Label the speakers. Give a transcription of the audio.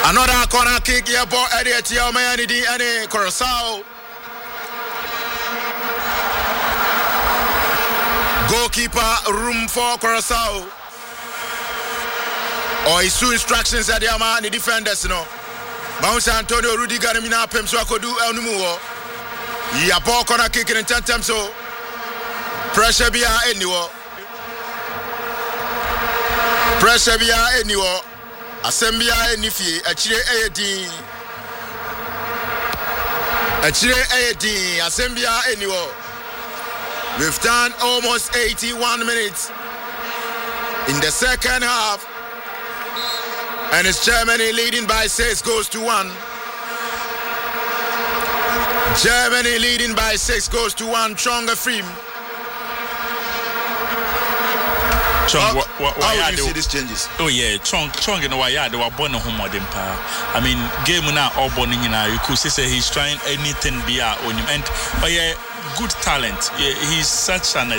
Speaker 1: Another corner kick here, ball Eddie Tiamayani and Coruscant. Goalkeeper room for Coruscant. Or his two instructions at the defenders, no. Mount Antonio Rudiger Mina Pemso Akodu Elnumo. Ya ball corner kick in 10 times so. Pressure be anywhere. Pressure be anywhere. Assembly enifi achire ayedi. Achire ayedi assembly anywhere. We've done almost 81 minutes in the second half. And it's Germany leading by 6 goals to 1. Germany leading by 6 goals to 1. Chonga Frame.
Speaker 2: Chong,
Speaker 1: how do you see these changes?
Speaker 2: Oh yeah, Chong, you know why they were born a home of them. I mean, game now all born in you could say he's trying anything be on him, and but yeah, good talent. Yeah, he's such an